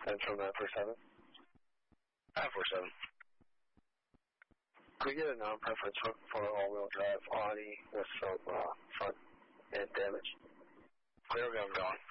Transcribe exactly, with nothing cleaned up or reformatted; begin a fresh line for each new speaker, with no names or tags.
Central nine four seven.
nine four seven.
Could we get a non-preference for all-wheel drive Audi with some uh, front end damage?
Clear gun going.